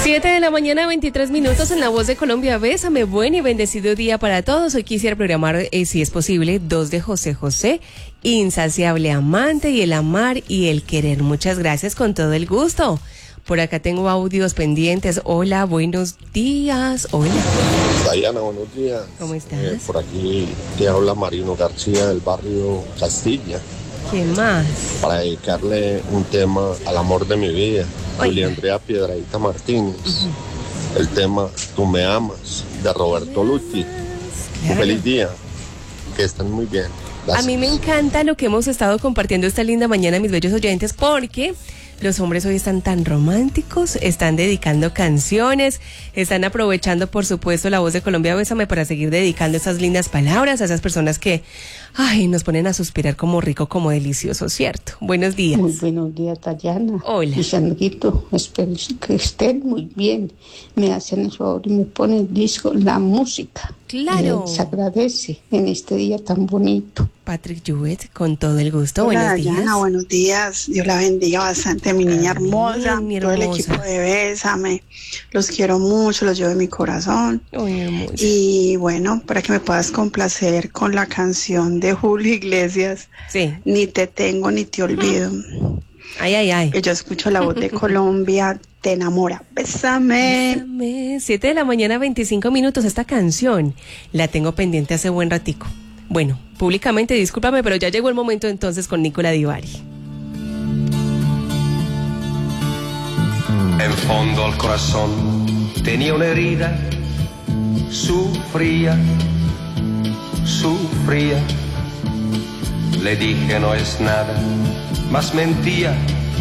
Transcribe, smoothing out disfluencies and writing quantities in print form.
7 de la mañana, 23 minutos en La Voz de Colombia. Bésame, buen y bendecido día para todos. Hoy quisiera programar, si es posible, 2 de José José, Insaciable Amante y el amar y el querer. Muchas gracias, con todo el gusto. Por acá tengo audios pendientes. Hola, buenos días. Hola. Diana, buenos días. ¿Cómo estás? Por aquí te habla Marino García del barrio Castilla. ¿Qué más? Para dedicarle un tema al amor de mi vida, Julia Andrea Piedradita Martínez. El tema Tú me amas, de Roberto Lutti. Un feliz día, que estén muy bien. Gracias. A mí me encanta lo que hemos estado compartiendo esta linda mañana, mis bellos oyentes, porque los hombres hoy están tan románticos, están dedicando canciones, están aprovechando, por supuesto, La Voz de Colombia, Bésame, para seguir dedicando esas lindas palabras a esas personas que, nos ponen a suspirar como rico, como delicioso, ¿cierto? Buenos días. Muy buenos días, Dayana. Hola. Mis amiguitos, espero que estén muy bien. Me hacen el favor y me ponen el disco, la música. Claro. Se agradece en este día tan bonito. Patrick Jouet, con todo el gusto. Hola, Buenos días. Dayana, buenos días. Dios la bendiga bastante, mi niña hermosa. Mi todo el hermosa. equipo de Bésame. Los quiero mucho, los llevo en mi corazón. Ay, hermosa. Y bueno, para que me puedas complacer con la canción de Julio Iglesias, Sí. Ni te tengo ni te olvido. Ay. Que yo escucho La Voz de Colombia, te enamora. Bésame. Bésame. 7 de la mañana, 25 minutos. Esta canción la tengo pendiente hace buen ratico. Bueno, públicamente, discúlpame, pero ya llegó el momento entonces con Nicola Divari. En fondo al corazón tenía una herida, sufría. Le dije no es nada, mas mentía.